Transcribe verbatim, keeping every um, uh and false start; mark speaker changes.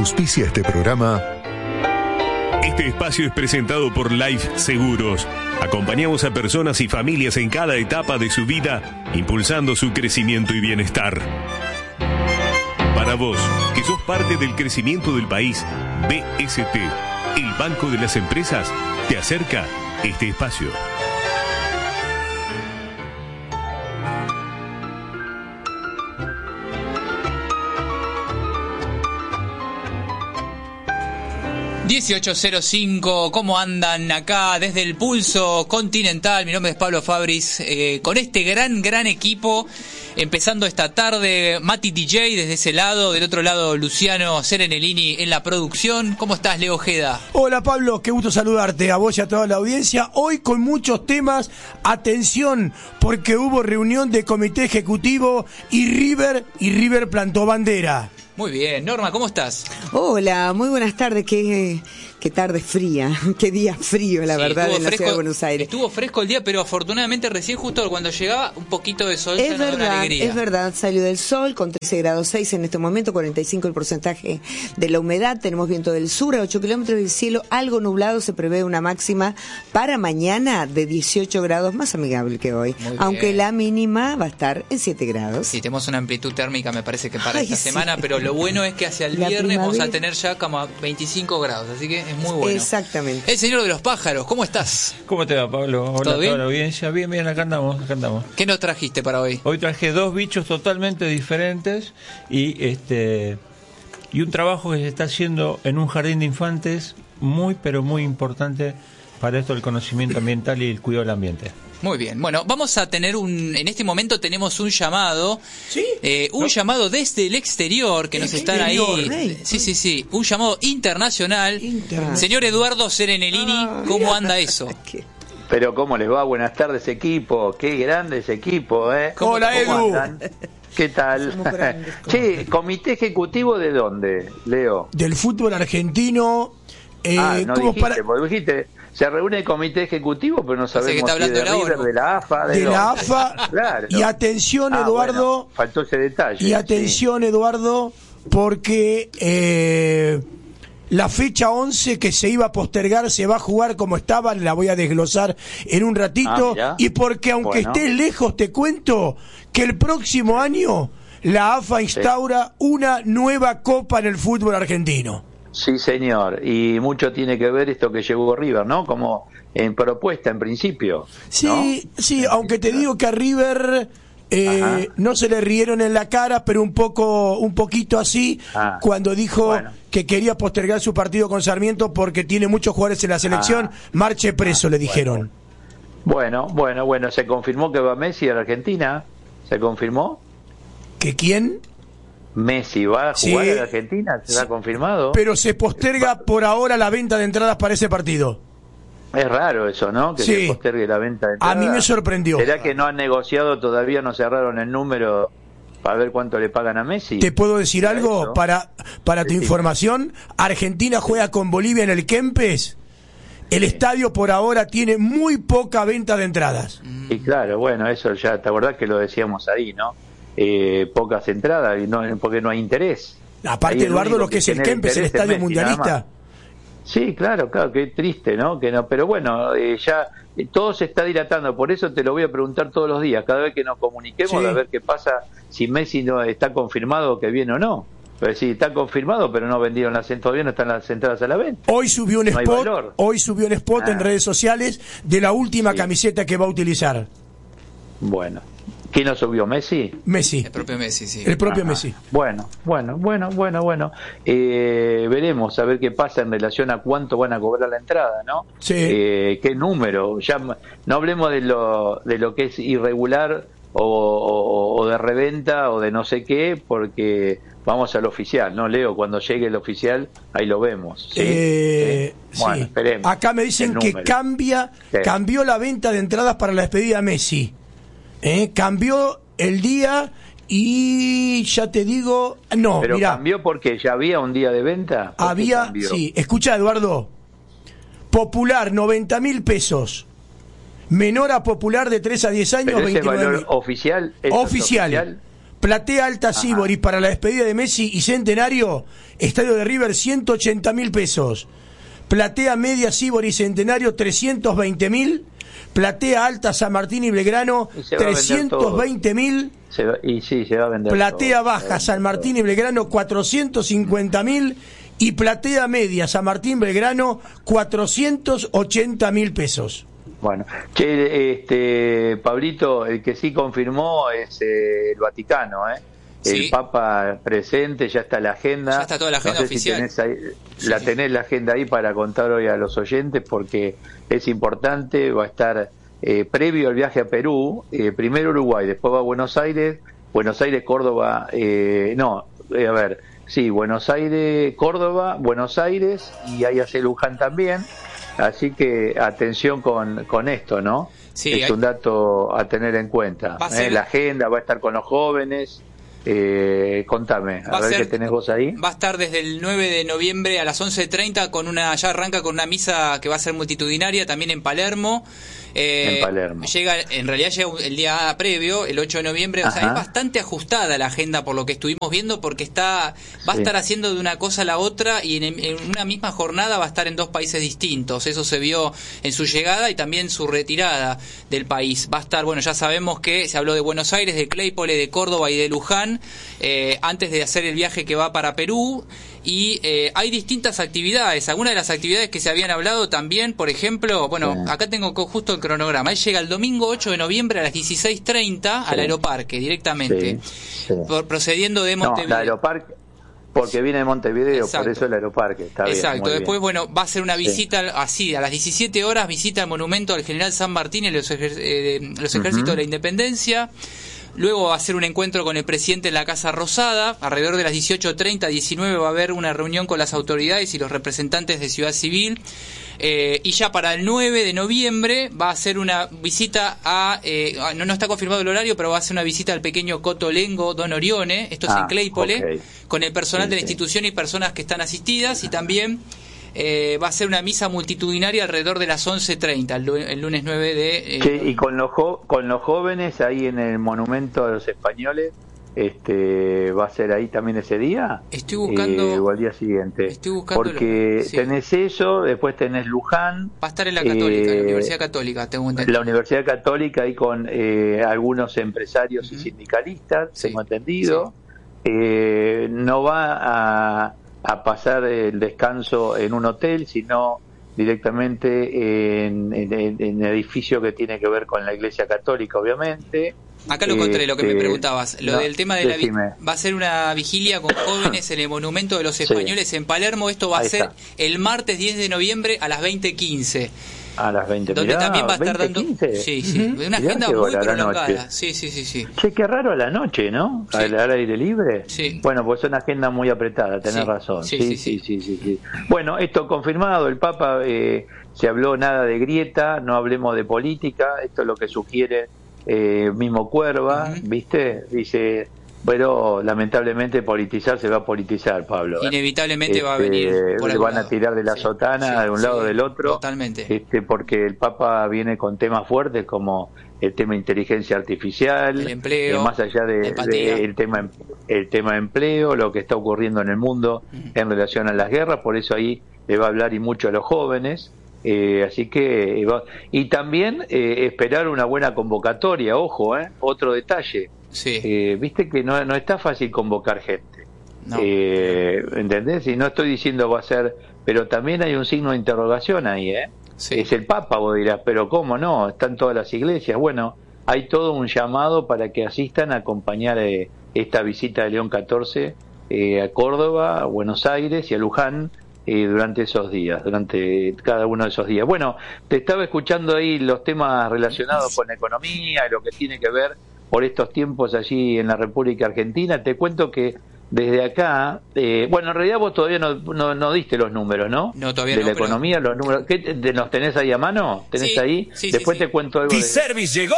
Speaker 1: Auspicia este programa.
Speaker 2: Este espacio es presentado por Life Seguros. Acompañamos a personas y familias en cada etapa de su vida, impulsando su crecimiento y bienestar. Para vos, que sos parte del crecimiento del país, B S T, el Banco de las Empresas, te acerca este espacio.
Speaker 3: dieciocho cero cinco, ¿cómo andan acá desde el Pulso Continental? Mi nombre es Pablo Fabris, eh, con este gran, gran equipo, empezando esta tarde, Mati D J desde ese lado, del otro lado Luciano Serenellini en la producción. ¿Cómo estás, Leo Ojeda?
Speaker 4: Hola Pablo, qué gusto saludarte, a vos y a toda la audiencia. Hoy con muchos temas, atención, porque hubo reunión de comité ejecutivo y River, y River plantó bandera.
Speaker 3: Muy bien. Norma, ¿cómo estás?
Speaker 5: Hola, muy buenas tardes. Qué, qué tarde fría, qué día frío, la
Speaker 3: sí,
Speaker 5: verdad, en la
Speaker 3: fresco,
Speaker 5: ciudad de Buenos Aires.
Speaker 3: Estuvo fresco el día, pero afortunadamente recién justo cuando llegaba un poquito de sol.
Speaker 5: Es verdad,
Speaker 3: una alegría.
Speaker 5: es verdad, salió del sol con trece grados seis en este momento, cuarenta y cinco el porcentaje de la humedad, tenemos viento del sur a ocho kilómetros del cielo, algo nublado, se prevé una máxima para mañana de dieciocho grados, más amigable que hoy, aunque la mínima va a estar en siete grados.
Speaker 3: Sí, tenemos una amplitud térmica, me parece que para
Speaker 5: Ay,
Speaker 3: esta
Speaker 5: sí.
Speaker 3: semana, pero lo bueno es que hacia el
Speaker 5: La
Speaker 3: viernes
Speaker 5: primavera.
Speaker 3: vamos a tener ya como a veinticinco grados, así que es muy bueno.
Speaker 5: Exactamente.
Speaker 3: El señor de los pájaros, ¿cómo estás?
Speaker 6: ¿Cómo te va, Pablo? Hola a toda la audiencia. Bien, bien, acá andamos, acá andamos.
Speaker 3: ¿Qué nos trajiste para hoy?
Speaker 6: Hoy traje dos bichos totalmente diferentes y este y un trabajo que se está haciendo en un jardín de infantes muy, pero muy importante para esto del conocimiento ambiental y el cuidado del ambiente.
Speaker 3: Muy bien, bueno, vamos a tener un, en este momento tenemos un llamado,
Speaker 4: ¿Sí?
Speaker 3: eh, un
Speaker 4: ¿No?
Speaker 3: llamado desde el exterior, que nos están ahí,
Speaker 5: exterior?
Speaker 3: sí, sí, sí, un llamado internacional.
Speaker 5: Internacional.
Speaker 3: Señor Eduardo Serenellini,
Speaker 5: Ah,
Speaker 3: ¿cómo
Speaker 5: mira.
Speaker 3: anda eso?
Speaker 5: ¿Qué?
Speaker 7: Pero ¿cómo les va? Buenas tardes, equipo. Qué grande ese equipo, ¿eh?
Speaker 4: Hola,
Speaker 7: ¿Cómo
Speaker 4: Edu.
Speaker 7: andan? ¿Qué tal?
Speaker 5: Somos grandes, ¿cómo?
Speaker 7: Che, ¿comité ejecutivo de dónde, Leo?
Speaker 4: Del fútbol argentino, eh,
Speaker 7: ah, no
Speaker 4: como
Speaker 7: dijiste,
Speaker 4: para...
Speaker 7: porque dijiste, se reúne el comité ejecutivo, pero no
Speaker 3: Parece que
Speaker 7: sabemos
Speaker 3: está
Speaker 7: si
Speaker 3: hablando
Speaker 7: de
Speaker 3: de la
Speaker 7: River,
Speaker 3: ONU.
Speaker 7: de la A F A, de,
Speaker 4: de la
Speaker 7: dónde.
Speaker 4: AFA,
Speaker 7: Claro.
Speaker 4: y atención
Speaker 7: Ah,
Speaker 4: Eduardo,
Speaker 7: bueno, faltó ese detalle.
Speaker 4: y atención Eduardo, porque eh, la fecha once que se iba a postergar se va a jugar como estaba, la voy a desglosar en un ratito,
Speaker 7: Ah, mirá.
Speaker 4: y porque aunque
Speaker 7: Bueno.
Speaker 4: estés lejos te cuento que el próximo año la AFA instaura una nueva copa en el fútbol argentino.
Speaker 7: Sí, señor. Y mucho tiene que ver esto que llegó River, ¿no? Como en propuesta, en principio.
Speaker 4: Sí,
Speaker 7: ¿no?
Speaker 4: sí, aunque te digo que a River eh,
Speaker 7: Ajá.
Speaker 4: no se le rieron en la cara, pero un poco, un poquito así,
Speaker 7: Ah,
Speaker 4: cuando dijo
Speaker 7: bueno.
Speaker 4: que quería postergar su partido con Sarmiento porque tiene muchos jugadores en la selección,
Speaker 7: Ah.
Speaker 4: marche preso,
Speaker 7: Ah,
Speaker 4: le dijeron.
Speaker 7: Bueno, bueno, bueno. ¿Se confirmó que va Messi a la Argentina? ¿Se confirmó?
Speaker 4: ¿Que quién?
Speaker 7: Messi va a jugar
Speaker 4: Sí.
Speaker 7: a la Argentina, ¿se
Speaker 4: Sí.
Speaker 7: ha confirmado?
Speaker 4: Pero se posterga por ahora la venta de entradas para ese partido.
Speaker 7: Es raro eso, ¿no? Que
Speaker 4: Sí.
Speaker 7: se postergue la venta de
Speaker 4: A
Speaker 7: entradas.
Speaker 4: mí me sorprendió.
Speaker 7: ¿Será que no han negociado todavía, no cerraron el número para ver cuánto le pagan a Messi?
Speaker 4: ¿Te puedo decir
Speaker 7: ¿Será
Speaker 4: algo
Speaker 7: eso?
Speaker 4: para, para tu
Speaker 7: Sí.
Speaker 4: información? Argentina juega con Bolivia en el Kempes. El estadio por ahora tiene muy poca venta de entradas.
Speaker 7: Y claro, bueno, eso ya, ¿te acordás que lo decíamos ahí, no? Eh, pocas entradas, y no, porque no hay interés.
Speaker 4: Aparte,
Speaker 7: Ahí el
Speaker 4: Eduardo,
Speaker 7: único
Speaker 4: lo que es el
Speaker 7: genera
Speaker 4: Kempes, el
Speaker 7: interés es
Speaker 4: estadio
Speaker 7: Messi, nada
Speaker 4: mundialista.
Speaker 7: más. Sí, claro, claro, qué triste, ¿no? Que no, pero bueno, eh, ya eh, todo se está dilatando, por eso te lo voy a preguntar todos los días, cada vez que nos comuniquemos,
Speaker 4: Sí.
Speaker 7: a ver qué pasa, si Messi no está confirmado que viene o no. Pero sí, está confirmado, pero no vendieron las entradas, todavía no están las entradas a la venta.
Speaker 4: Hoy subió un
Speaker 7: No hay
Speaker 4: spot,
Speaker 7: valor.
Speaker 4: hoy subió un spot
Speaker 7: Ah.
Speaker 4: en redes sociales de la última
Speaker 7: Sí.
Speaker 4: camiseta que va a utilizar
Speaker 7: Bueno, ¿quién lo subió? ¿Messi?
Speaker 4: Messi,
Speaker 3: El propio Messi, sí.
Speaker 4: el propio
Speaker 7: Ajá.
Speaker 4: Messi.
Speaker 7: Bueno, bueno, bueno, bueno, bueno. Eh, veremos a ver qué pasa en relación a cuánto van a cobrar la entrada, ¿no?
Speaker 4: Sí.
Speaker 7: Eh, qué número. Ya m- no hablemos de lo de lo que es irregular o, o- o de reventa o de no sé qué, porque vamos al oficial, ¿no, Leo? Cuando llegue el oficial, ahí lo vemos. ¿sí?
Speaker 4: Eh,
Speaker 7: ¿Sí? Bueno,
Speaker 4: sí.
Speaker 7: esperemos.
Speaker 4: Acá me dicen
Speaker 7: el
Speaker 4: que
Speaker 7: número.
Speaker 4: cambia,
Speaker 7: Sí.
Speaker 4: cambió la venta de entradas para la despedida de Messi. ¿Eh? Cambió el día y ya te digo, no,
Speaker 7: Pero
Speaker 4: mira,
Speaker 7: cambió porque ya había un día de venta. ¿Por qué
Speaker 4: había,
Speaker 7: cambió?
Speaker 4: sí, escucha Eduardo, Popular noventa mil pesos, menor a Popular de tres a diez años
Speaker 7: Pero ese
Speaker 4: veintinueve
Speaker 7: valor
Speaker 4: mil.
Speaker 7: oficial, ¿eso es
Speaker 4: Oficial.
Speaker 7: oficial?
Speaker 4: Platea Alta Sibori para la despedida de Messi y Centenario, estadio de River, ciento ochenta mil pesos. Platea Media Sibori Centenario, trescientos veinte mil. Platea Alta San Martín y Belgrano, trescientos veinte mil.
Speaker 7: Y sí, se va a vender
Speaker 4: Platea
Speaker 7: todo.
Speaker 4: Baja San Martín y Belgrano, cuatrocientos cincuenta mil. Y Platea Media San Martín Belgrano, cuatrocientos ochenta mil pesos.
Speaker 7: Bueno, che, este, Pablito, el que sí confirmó es eh, el Vaticano, ¿eh?
Speaker 3: Sí.
Speaker 7: El Papa presente, ya está la agenda.
Speaker 3: Ya está toda la agenda
Speaker 7: no sé
Speaker 3: oficial.
Speaker 7: Si tenés ahí,
Speaker 3: Sí,
Speaker 7: la
Speaker 3: sí.
Speaker 7: tenés la agenda ahí para contar hoy a los oyentes porque es importante, va a estar eh, previo al viaje a Perú, eh, primero Uruguay, después va a Buenos Aires, Buenos Aires, Córdoba, eh, no, eh, a ver, sí, Buenos Aires, Córdoba, Buenos Aires y ahí hace Luján también. Así que atención con, con esto, ¿no?
Speaker 3: Sí,
Speaker 7: es
Speaker 3: hay...
Speaker 7: un dato a tener en cuenta.
Speaker 3: Va a ser...
Speaker 7: ¿eh? La agenda va a estar con los jóvenes. Eh, contame, a,
Speaker 3: Va a
Speaker 7: ver
Speaker 3: ser...
Speaker 7: qué tenés vos ahí.
Speaker 3: Va a estar desde el nueve de noviembre a las once treinta con una, ya arranca con una misa que va a ser multitudinaria también en Palermo. Eh,
Speaker 7: en Palermo.
Speaker 3: Llega, en realidad llega el día previo, el ocho de noviembre. O sea, es bastante ajustada la agenda por lo que estuvimos viendo, porque está va sí. a estar haciendo de una cosa a la otra y en, en una misma jornada va a estar en dos países distintos. Eso se vio en su llegada y también su retirada del país. Va a estar, bueno, ya sabemos que se habló de Buenos Aires, de Claypole, de Córdoba y de Luján eh, antes de hacer el viaje que va para Perú. Y eh, hay distintas actividades. Algunas de las actividades que se habían hablado también, por ejemplo, bueno, sí. acá tengo justo el cronograma. Él llega el domingo ocho de noviembre a las dieciséis treinta sí. al Aeroparque directamente, sí. Sí. Por, procediendo de Montevideo.
Speaker 7: No, el Aeroparque, porque viene de Montevideo, Exacto. por eso el Aeroparque. Está
Speaker 3: Exacto,
Speaker 7: bien,
Speaker 3: después,
Speaker 7: bien.
Speaker 3: bueno, va a ser una visita sí. así, a las diecisiete horas, visita al monumento al general San Martín y los, ejer eh, los ejércitos uh-huh. de la Independencia. Luego va a ser un encuentro con el presidente en la Casa Rosada. Alrededor de las dieciocho treinta, diecinueve va a haber una reunión con las autoridades y los representantes de Ciudad Civil. Eh, y ya para el nueve de noviembre va a ser una visita a... Eh, no, no está confirmado el horario, pero va a ser una visita al pequeño Cotolengo Don Orione. Esto es ah, en Claypole, okay. con el personal sí, de la institución sí. y personas que están asistidas. Y también... Eh, va a ser una misa multitudinaria alrededor de las once treinta, el, el lunes nueve de... Eh,
Speaker 7: sí, y con los, jo con los jóvenes ahí en el monumento de los españoles, este ¿va a ser ahí también ese día?
Speaker 3: Estoy buscando...
Speaker 7: Eh, o al día siguiente.
Speaker 3: Estoy buscando...
Speaker 7: Porque
Speaker 3: lo, sí.
Speaker 7: tenés eso, después tenés Luján.
Speaker 3: Va a estar en la Católica, eh, la Universidad Católica, tengo entendido.
Speaker 7: La Universidad Católica ahí con eh, algunos empresarios uh-huh. y sindicalistas, sí. tengo entendido. Sí. Eh, no va a... a pasar el descanso en un hotel, sino directamente en, en, en el edificio que tiene que ver con la Iglesia Católica, obviamente.
Speaker 3: Acá lo encontré, este, lo que me preguntabas. Lo
Speaker 7: no,
Speaker 3: del tema de
Speaker 7: decime.
Speaker 3: la... Va a ser una vigilia con jóvenes en el Monumento de los Españoles sí. en Palermo. Esto va Ahí a ser está. el martes diez de noviembre a las veinte quince.
Speaker 7: A las veinte,
Speaker 3: donde
Speaker 7: mirá,
Speaker 3: también va a estar dando
Speaker 7: quince.
Speaker 3: sí, sí, uh-huh. una agenda muy prolongada. Sí, sí, sí, sí.
Speaker 7: Che, qué raro a la noche, ¿no? Sí. Al, al aire libre.
Speaker 3: Sí.
Speaker 7: Bueno, pues es una agenda muy apretada, tenés
Speaker 3: sí.
Speaker 7: razón.
Speaker 3: Sí
Speaker 7: sí
Speaker 3: sí sí.
Speaker 7: Sí, sí, sí, sí. Bueno, esto confirmado, el Papa eh, se habló nada de grieta, no hablemos de política, esto es lo que sugiere eh, mismo Cuerva, uh-huh. ¿viste? Dice, pero lamentablemente politizar se va a politizar, Pablo. ¿eh?
Speaker 3: Inevitablemente
Speaker 7: este,
Speaker 3: va a venir por
Speaker 7: le van
Speaker 3: lado.
Speaker 7: a tirar de la sí, sotana sí, de un sí, lado o del otro.
Speaker 3: Totalmente.
Speaker 7: Este, porque el Papa viene con temas fuertes como el tema inteligencia artificial,
Speaker 3: el empleo,
Speaker 7: eh, más allá de, de el tema el tema empleo, lo que está ocurriendo en el mundo uh-huh. en relación a las guerras, por eso ahí le va a hablar y mucho a los jóvenes. Eh, así que eh, va, y también eh, esperar una buena convocatoria, ojo, eh, otro detalle.
Speaker 3: Sí.
Speaker 7: Eh, viste que no, no está fácil convocar gente. No. Eh, ¿Entendés? Y no estoy diciendo va a ser, pero también hay un signo de interrogación ahí, ¿eh? Sí. Es el Papa, vos dirás, pero ¿cómo no? Están todas las iglesias. Bueno, hay todo un llamado para que asistan a acompañar eh, esta visita de León catorce eh, a Córdoba, a Buenos Aires y a Luján eh, durante esos días, durante cada uno de esos días. Bueno, te estaba escuchando ahí los temas relacionados con la economía, lo que tiene que ver por estos tiempos allí en la República Argentina. Te cuento que desde acá, eh, bueno, en realidad vos todavía no, no, no diste los números, ¿no?
Speaker 3: No, todavía
Speaker 7: de
Speaker 3: no.
Speaker 7: De la
Speaker 3: pero...
Speaker 7: economía, los números. ¿Qué, ¿Los tenés ahí a mano? ¿Tenés
Speaker 3: sí,
Speaker 7: ahí?
Speaker 3: Sí,
Speaker 7: Después
Speaker 3: sí,
Speaker 7: te
Speaker 3: sí.
Speaker 7: cuento algo. De...
Speaker 2: T-Service llegó.